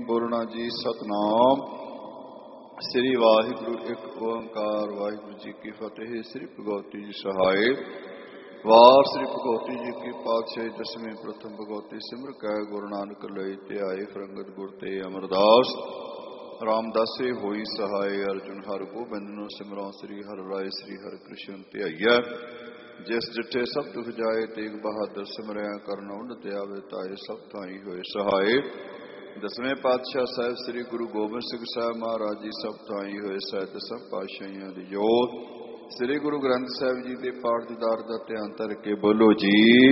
ਬੋਲਣਾ ਜੀ ਸਤਨਾਮ ਸ੍ਰੀ ਵਾਹਿਗੁਰੂ ਇੱਕ ਓੰਕਾਰ। ਵਾਹਿਗੁਰੂ ਜੀ ਕੀ ਫਤਿਹ। ਸ੍ਰੀ ਭਗਵਤੀ ਜੀ ਸਹਾਇ। ਵਾਰ ਸ੍ਰੀ ਭਗਵਤੀ ਜੀ ਕੀ ਪਾਤਸ਼ਾਹੀ ਦਸਵੀਂ ਪ੍ਰਥਮ ਭਗਵਤੀ ਸਿਮਰ ਕੈ ਗੁਰੂ ਨਾਨਕ ਲਈ ਧਿਆਏ ਫਰੰਗਤ ਗੁਰ ਤੇ ਅਮਰਦਾਸ। ਰਾਮਦਾਸੇ ਹੋਈ ਸਹਾਇ ਅਰਜੁਨ ਹਰਿ ਗੋਬਿੰਦ ਨੂੰ ਸਿਮਰੋ ਸ੍ਰੀ ਹਰਿ ਰਾਏ ਸ੍ਰੀ ਹਰਿ ਕ੍ਰਿਸ਼ਨ ਧਿਆਈਐ। ਜਿਸ ਜਿੱਠੇ ਸਭ ਦੁਖ ਜਾਏ ਤੇਗ ਬਹਾਦਰ ਸਿਮਰਿਆ ਕਰਨ ਉਨਤ ਆਵੇ ਤਾਏ ਸਭ ਥਾਈ ਹੋਏ ਸਹਾਇ। ਦਸਵੇਂ ਪਾਤਸ਼ਾਹ ਸਾਹਿਬ ਸ੍ਰੀ ਗੁਰੂ ਗੋਬਿੰਦ ਸਿੰਘ ਸਾਹਿਬ ਮਹਾਰਾਜ ਜੀ ਸਭ ਥਾਈ ਹੋਏ ਸਾਹਿਤ ਸਭ ਪਾਤਸ਼ਾਹੀਆਂ ਦੀ ਜੋਤ। ਸ੍ਰੀ ਗੁਰੂ ਗ੍ਰੰਥ ਸਾਹਿਬ ਜੀ ਦੇ ਪਾਠ ਦੀਦਾਰ ਦਾ ਧਿਆਨ ਧਰ ਕੇ ਬੋਲੋ ਜੀ।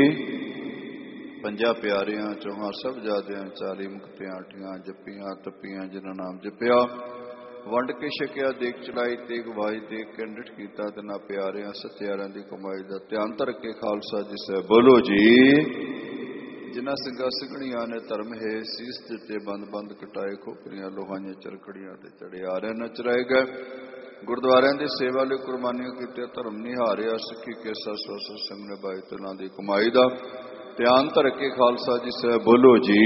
ਪੰਜਾਂ ਪਿਆਰਿਆਂ ਚੌਹਾਂ ਸਾਹਿਬਜ਼ਾਦਿਆਂ 40 ਮੁਕਤਿਆਂ 8 ਜੱਪੀਆਂ ਤੱਪੀਆਂ ਜਿਨ੍ਹਾਂ ਨਾਮ ਜਪਿਆ ਵੰਡ ਕੇ ਛਕਿਆ ਦੇਖ ਚਲਾਈ ਤੇਗ ਵਾਈ ਦੇਖ ਕੇ ਅੰਡਿਠ ਕੀਤਾ ਤੇ ਨਾ ਪਿਆਰਿਆਂ ਸਤਿਆਰਿਆਂ ਦੀ ਕਮਾਈ ਦਾ ਧਿਆਨ ਧਰ ਕੇ ਖਾਲਸਾ ਜੀ ਸਾਹਿਬ ਬੋਲੋ ਜੀ। ਜਿਨ੍ਹਾਂ ਸਿੰਘਾਂ ਸਿੰਘਣੀਆਂ ਨੇ ਧਰਮ ਹੈ ਸੀਸ ਦਿੱਤੇ ਬੰਦ ਬੰਦ ਕਟਾਏ ਖੋਪਰੀਆਂ ਲੋਹਾਈਆਂ ਚਰਖੜੀਆਂ ਤੇ ਚੜੇ ਆ ਰਹੇ ਨਚ ਰਹੇ ਗਏ। ਗੁਰਦੁਆਰਿਆਂ ਦੀ ਸੇਵਾ ਲਈ ਕੁਰਬਾਨੀਆਂ ਕੀਤੀਆਂ ਧਰਮ ਨਿਹਾਰਿਆ ਸਿੱਖੀ ਕੇਸਾ ਸੋਸ ਸਿੰਘ ਨਿਭਾਈ ਤੇ ਉਹਨਾਂ ਦੀ ਕਮਾਈ ਦਾ ਧਿਆਨ ਧਰ ਕੇ ਖਾਲਸਾ ਜੀ ਸਾਹਿਬ ਬੋਲੋ ਜੀ।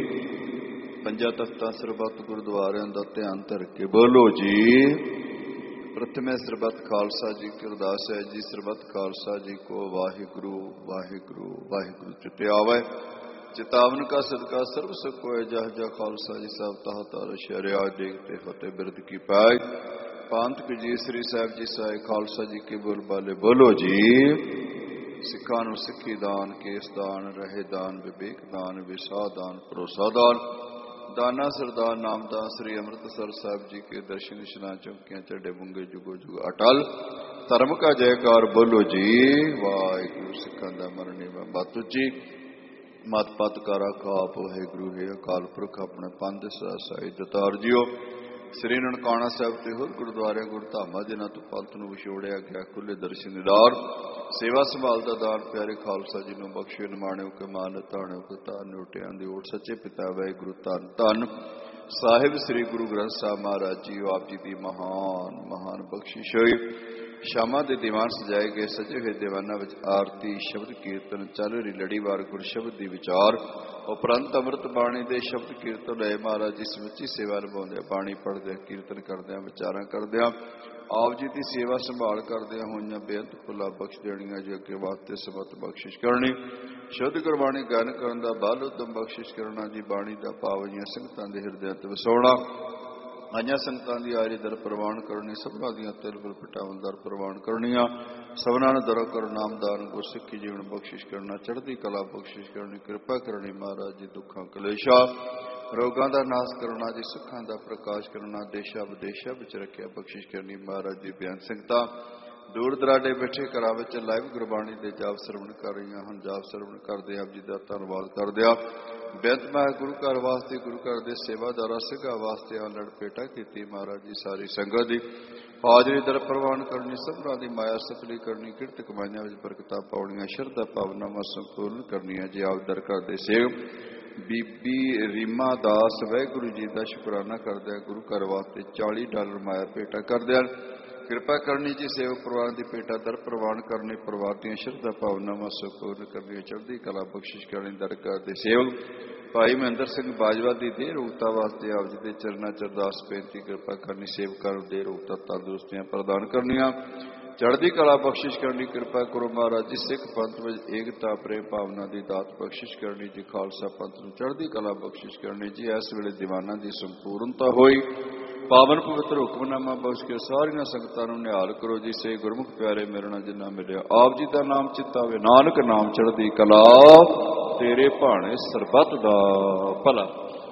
ਪੰਜਾਂ ਤਖਤਾਂ ਸਰਬੱਤ ਗੁਰਦੁਆਰਿਆਂ ਦਾ ਧਿਆਨ ਧਰ ਕੇ ਬੋਲੋ ਜੀ। ਪ੍ਰਥਮੇ ਸਰਬੱਤ ਖਾਲਸਾ ਜੀ ਕੀ ਅਰਦਾਸ ਹੈ ਜੀ। ਸਰਬੱਤ ਖਾਲਸਾ ਜੀ ਕੋ ਵਾਹਿਗੁਰੂ ਵਾਹਿਗੁਰੂ ਵਾਹਿਗੁਰੂ ਚਿਤਿਆਵੈ। ਚਿਤਾਵਨ ਕਾ ਸਦਕਾ ਸਰਬ ਸੁਖ ਹੋਏ ਜਹ ਜਹ ਖਾਲਸਾ ਜੀ ਸਾਹਿਬ ਤਾਹ ਤਾਰ ਸ਼ਰਿਆ ਦੇਖਤੇ ਫਤਿਹ ਬਿਰਦ ਕੀ ਪਾਏ। ਪਾਂਤ ਕੀ ਜੀ ਸ੍ਰੀ ਸਾਹਿਬ ਜੀ ਸਾਹਿ ਖਾਲਸਾ ਜੀ ਕੇ ਬੋਲ ਬਾਲੇ ਬੋਲੋ ਜੀ। ਸਿੱਖਾਂ ਨੂੰ ਸਿੱਖੀ ਦਾਨ ਕੇਸ ਦਾਨ ਰਹੇ ਦਾਨ ਵਿਵੇਕ ਦਾਨ ਵਿਸਾਹ ਦਾਨ ਭਰੋਸਾ ਦਾਨ ਦਾਨਾ ਸਰਦਾਰ ਨਾਮਦਾਨ ਸ੍ਰੀ ਅੰਮ੍ਰਿਤਸਰ ਸਾਹਿਬ ਜੀ ਕੇ ਦਰਸ਼ਨ ਇਸ਼ਨਾਨ ਚੌਂਕੀਆਂ ਚੱਡੇ ਬੁੰਗੇ ਜੁਗੋ ਜੁਗ ਅਟਲ ਧਰਮ ਕਾ ਜੈਕਾਰ ਬੋਲੋ ਜੀ। ਵਾਹਿਗੁਰੂ ਸਿੱਖਾਂ ਦਾ ਮਰਨੀ ਮਤ ਉੱਚੀ ਮਤ ਪਤ ਕਾਰਾ ਕਾਪ ਵਾਹਿਗੁਰੂ ਹੈ ਅਕਾਲ ਪੁਰਖ ਆਪਣੇ ਪੰਥ ਸਾਈ ਦਤਾਰ ਜੀਓ। ਸ੍ਰੀ ਨਨਕਾਣਾ ਸਾਹਿਬ ਤੇ ਹੋਰ ਗੁਰਦੁਆਰਿਆਂ ਗੁਰਧਾਮਾਂ ਜਿਨ੍ਹਾਂ ਤੋਂ ਪੰਥ ਨੂੰ ਵਿਛੋੜਿਆ ਗਿਆ ਖੁੱਲੇ ਦਰਸ਼ਨ ਦੀਦਾਰ ਸੇਵਾ ਸੰਭਾਲ ਦਾ ਦਾਨ ਪਿਆਰੇ ਖਾਲਸਾ ਜੀ ਨੂੰ ਬਖਸ਼ੇ ਨਿਮਾਣਿਓ ਕੇ ਮਾਨ ਤਾਣਿਓ ਕੇ ਧਨ ਉਟਿਆਂ ਦੀ ਓਟ ਸੱਚੇ ਪਿਤਾ ਵਾਹਿਗੁਰੂ ਧੰਨ ਧੰਨ ਸਾਹਿਬ ਸ੍ਰੀ ਗੁਰੂ ਗ੍ਰੰਥ ਸਾਹਿਬ ਮਹਾਰਾਜ ਜੀ ਆਪ ਜੀ ਦੀ ਮਹਾਨ ਮਹਾਨ ਬਖਸ਼ਿਸ਼ ਹੋਈ। ਸ਼ਾਮਾਂ ਦੇ ਦੀਵਾਨ ਸਜਾਏ ਗਏ ਸਜੇ ਹੋਏ ਦੀਵਾਨਾਂ ਵਿੱਚ ਆਰਤੀ ਸ਼ਬਦ ਕੀਰਤਨ ਚੱਲ ਰਹੀ ਲੜੀਵਾਰ ਗੁਰ ਸ਼ਬਦ ਦੀ ਵਿਚਾਰ ਉਪਰੰਤ ਅੰਮ੍ਰਿਤ ਬਾਣੀ ਦੇ ਸ਼ਬਦ ਕੀਰਤਨ ਲਏ ਮਹਾਰਾਜ ਜੀ ਸਮੁੱਚੀ ਸੇਵਾ ਨਿਭਾਉਂਦੇ ਬਾਣੀ ਪੜ੍ਹਦੇ ਕੀਰਤਨ ਕਰਦਿਆਂ ਵਿਚਾਰਾਂ ਕਰਦਿਆਂ ਆਪ ਜੀ ਦੀ ਸੇਵਾ ਸੰਭਾਲ ਕਰਦਿਆਂ ਹੋਈਆਂ ਬੇਅੰਤ ਫੁੱਲਾਂ ਬਖਸ਼ ਦੇਣੀਆਂ ਜੀ ਅੱਗੇ ਵਾਸਤੇ ਸਮਤ ਬਖਸ਼ਿਸ਼ ਕਰਨੀ ਸ਼ੁੱਧ ਗੁਰਬਾਣੀ ਗਾਇਨ ਕਰਨ ਦਾ ਬਲ ਉਦਮ ਬਖਸ਼ਿਸ਼ ਕਰਨਾ ਜੀ। ਬਾਣੀ ਦਾ ਪਾਵਨੀਆਂ ਸੰਗਤਾਂ ਦੇ ਹਿਰਦਿਆਂ ਤੇ ਵਸਾਉਣਾ ਆਈਆਂ ਸੰਗਤਾਂ ਦੀ ਆਰੀ ਦਰ ਪ੍ਰਵਾਨ ਕਰਨੀ ਸਭਨਾਂ ਦੀਆਂ ਤਿਲਬਲ ਪਟਾਵਨ ਦਰ ਪ੍ਰਵਾਨ ਕਰਨੀਆਂ ਸਭਨਾਂ ਨੂੰ ਦਰੋ ਕਰ ਨਾਮਦਾਨ ਗੁਰਸਿੱਖੀ ਜੀਵਨ ਬਖਸ਼ਿਸ਼ ਕਰਨਾ ਚੜ੍ਹਦੀ ਕਲਾ ਬਖਸ਼ਿਸ਼ ਕਰਨੀ ਕਿਰਪਾ ਕਰਨੀ ਮਹਾਰਾਜ ਜੀ ਦੁੱਖਾਂ ਕਲੇਸ਼ਾਂ ਰੋਗਾਂ ਦਾ ਨਾਸ਼ ਕਰਨਾ ਜੀ ਸੁੱਖਾਂ ਦਾ ਪ੍ਰਕਾਸ਼ ਕਰਨਾ ਦੇਸ਼ਾਂ ਵਿਦੇਸ਼ਾਂ ਵਿੱਚ ਰੱਖਿਆ ਬਖਸ਼ਿਸ਼ ਕਰਨੀ ਮਹਾਰਾਜ ਜੀ। ਬੇਅੰਤ ਸੰਗਤਾਂ ਦੂਰ ਦਰਾਡੇ ਬੈਠੇ ਘਰਾਂ ਵਿੱਚ ਲਾਈਵ ਗੁਰਬਾਣੀ ਦੇ ਜਾਪ ਸਰਵਣ ਕਰ ਰਹੀਆਂ ਹਨ। ਜਾਪ ਸਰਵਣ ਕਰਦੇ ਆਪ ਜੀ ਦਾ ਧੰਨਵਾਦ ਕਰਦੇ ਆ। ਬੇਅੰਤ ਮੈਂ ਗੁਰੂ ਘਰ ਵਾਸਤੇ ਗੁਰੂ ਘਰ ਦੇ ਸੇਵਾਦਾਰਾਂ ਸਿੰਘਾਂ ਵਾਸਤੇ ਆ ਲੜ ਪੇਟਾ ਕੀਤੀ ਮਹਾਰਾਜ ਜੀ ਸਾਰੀ ਸੰਗਤ ਦੀ ਹਾਜ਼ਰੀ ਦਰ ਪ੍ਰਵਾਨ ਕਰਨੀ ਸਭਨਾਂ ਦੀ ਮਾਇਆ ਸਫਲੀ ਕਰਨੀ ਕਿਰਤ ਕਮਾਈਆਂ ਵਿੱਚ ਬਰਕਤਾਂ ਪਾਉਣੀਆਂ ਸ਼ਰਧਾ ਭਾਵਨਾਵਾਂ ਸੰਪੂਰਨ ਕਰਨੀਆਂ ਜੀ। ਆਪ ਦਰ ਕਰਦੇ ਸੇਵ ਬੀਬੀ ਰੀਮਾ ਦਾਸ ਵਾਹਿਗੁਰੂ ਜੀ ਦਾ ਸ਼ੁਕਰਾਨਾ ਕਰਦਿਆਂ ਗੁਰੂ ਘਰ ਵਾਸਤੇ $40 ਮਾਇਆ ਭੇਟਾ ਕਰਦਿਆਂ ਕਿਰਪਾ ਕਰਨੀ ਜੀ। ਸੇਵਕ ਪਰਿਵਾਰ ਦੀ ਭੇਟਾ ਦਰ ਪ੍ਰਵਾਨ ਕਰਨੀ ਪਰਿਵਾਰ ਦੀਆਂ ਸ਼ਰਧਾ ਭਾਵਨਾਵਾਂ ਸੰਪੂਰਨ ਕਰਨੀਆਂ ਚੜ੍ਹਦੀ ਕਲਾ ਬਖਸ਼ਿਸ਼ ਕਰਨੀ ਦਰ ਕਰਦੇ ਸੇਵਕ ਭਾਈ ਮਹਿੰਦਰ ਸਿੰਘ ਬਾਜਵਾ ਦੀ ਦੇਹ ਰੋਗਤਾ ਵਾਸਤੇ ਆਪ ਜੀ ਦੇ ਚਰਨਾਂ ਚ ਅਰਦਾਸ ਬੇਨਤੀ ਕਿਰਪਾ ਕਰਨੀ ਸੇਵਕਾਂ ਨੂੰ ਦੇਹ ਰੋਗਤਾ ਤੰਦਰੁਸਤੀਆਂ ਪ੍ਰਦਾਨ ਕਰਨੀਆਂ ਚੜ੍ਹਦੀ ਕਲਾ ਬਖਸ਼ਿਸ਼ ਕਰਨੀ ਕਿਰਪਾ ਕਰੋ ਮਹਾਰਾਜ ਜੀ। ਸਿੱਖ ਪੰਥ ਵਿੱਚ ਏਕਤਾ ਪ੍ਰੇਮ ਭਾਵਨਾ ਦੀ ਦਾਤ ਬਖਸ਼ਿਸ਼ ਕਰਨੀ ਜੀ। ਖਾਲਸਾ ਪੰਥ ਨੂੰ ਚੜ੍ਹਦੀ ਕਲਾ ਬਖਸ਼ਿਸ਼ ਕਰਨੀ ਜੀ। ਇਸ ਵੇਲੇ ਦੀਵਾਨਾਂ ਦੀ ਸੰਪੂਰਨਤਾ ਹੋਈ ਪਾਵਨ ਪਵਿੱਤਰ ਹੁਕਮਨਾਮਾ ਬਖਸ਼ ਕੇ ਸਾਰੀਆਂ ਸੰਗਤਾਂ ਨੂੰ ਨਿਹਾਲ ਕਰੋ ਜੀ। ਸੇ ਗੁਰਮੁਖ ਪਿਆਰੇ ਮੇਰੇ ਨਾਲ ਜਿੰਨਾ ਮਿਲਿਆ ਆਪ ਜੀ ਦਾ ਨਾਮ ਚਿਤਾਵੇ ਨਾਨਕ ਨਾਮ ਚੜ੍ਹਦੀ ਕਲਾ ਤੇਰੇ ਭਾਣੇ ਸਰਬੱਤ ਦਾ ਭਲਾ।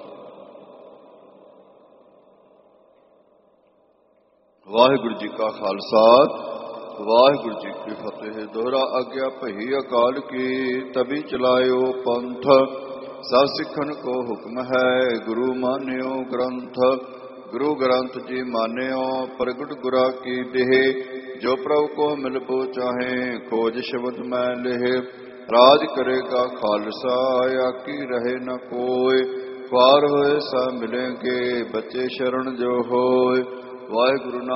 ਵਾਹਿਗੁਰੂ ਜੀ ਕਾ ਖਾਲਸਾ ਵਾਹਿਗੁਰੂ ਜੀ ਕੀ ਫਤਿਹ। ਦੋਹਰਾ ਆਗਿਆ ਭਈ ਅਕਾਲ ਕੀ ਤਬੀ ਚਲਾਇਓ ਪੰਥ ਸਭ ਸਿੱਖਣ ਕੋ ਹੁਕਮ ਹੈ ਗੁਰੂ ਮਾਨਿਓ ਗ੍ਰੰਥ। ਗੁਰੂ ਗ੍ਰੰਥ ਜੀ ਮਾਨਿਓ ਪ੍ਰਗਟ ਗੁਰਾ ਕੀ ਦੇਹ ਜੋ ਪ੍ਰਭੂ ਕੋ ਮਿਲਬੋ ਚਾਹੇ ਖੋਜ ਸ਼ਬਦ ਮੈਂ ਲੇਹ। ਰਾਜ ਕਰੇਗਾ ਖਾਲਸਾ ਆਕੀ ਰਹੇ ਨ ਕੋਇ ਪਾਰ ਹੋਏ ਸਾ ਮਿਲੇਂਗੇ ਬੱਚੇ ਸ਼ਰਨ ਜੋ ਹੋਏ। ਵਾਹਿਗੁਰੂ